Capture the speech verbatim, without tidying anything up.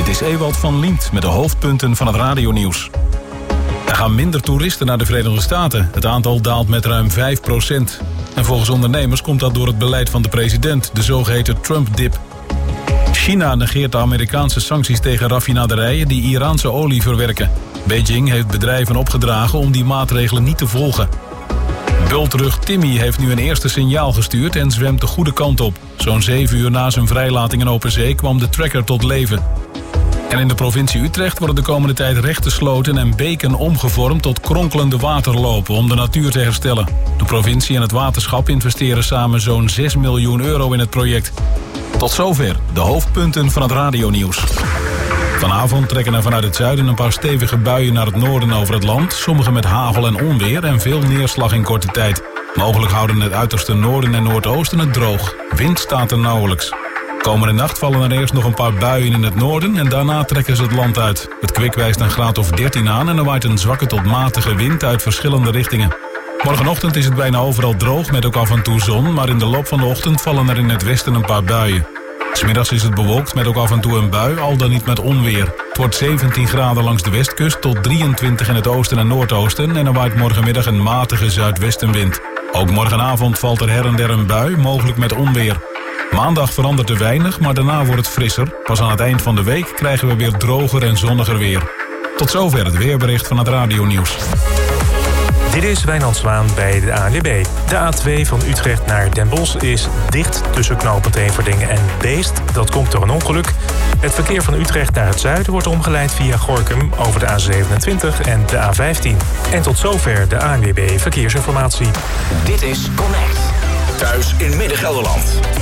Dit is Ewald van Liemt met de hoofdpunten van het radionieuws. Er gaan minder toeristen naar de Verenigde Staten. Het aantal daalt met ruim vijf procent. En volgens ondernemers komt dat door het beleid van de president, de zogeheten Trump-dip. China negeert de Amerikaanse sancties tegen raffinaderijen die Iraanse olie verwerken. Beijing heeft bedrijven opgedragen om die maatregelen niet te volgen. Bultrug Timmy heeft nu een eerste signaal gestuurd en zwemt de goede kant op. Zo'n zeven uur na zijn vrijlating in open zee kwam de tracker tot leven. En in de provincie Utrecht worden de komende tijd rechte sloten en beken omgevormd tot kronkelende waterlopen om de natuur te herstellen. De provincie en het waterschap investeren samen zo'n zes miljoen euro in het project. Tot zover de hoofdpunten van het radionieuws. Vanavond trekken er vanuit het zuiden een paar stevige buien naar het noorden over het land. Sommige met hagel en onweer en veel neerslag in korte tijd. Mogelijk houden het uiterste noorden en noordoosten het droog. Wind staat er nauwelijks. Komende nacht vallen er eerst nog een paar buien in het noorden en daarna trekken ze het land uit. Het kwik wijst een graad of dertien aan en er waait een zwakke tot matige wind uit verschillende richtingen. Morgenochtend is het bijna overal droog met ook af en toe zon, maar in de loop van de ochtend vallen er in het westen een paar buien. 'S Middags is het bewolkt met ook af en toe een bui, al dan niet met onweer. Het wordt zeventien graden langs de westkust tot drieëntwintig in het oosten en noordoosten en er waait morgenmiddag een matige zuidwestenwind. Ook morgenavond valt er her en der een bui, mogelijk met onweer. Maandag verandert er weinig, maar daarna wordt het frisser. Pas aan het eind van de week krijgen we weer droger en zonniger weer. Tot zover het weerbericht van het radionieuws. Dit is Wijnand Zwaan bij de A N W B. De A twee van Utrecht naar Den Bosch is dicht tussen knooppunt Everdingen en Beest. Dat komt door een ongeluk. Het verkeer van Utrecht naar het zuiden wordt omgeleid via Gorinchem over de A zevenentwintig en de A vijftien. En tot zover de A N W B Verkeersinformatie. Dit is Connect. Thuis in Midden-Gelderland.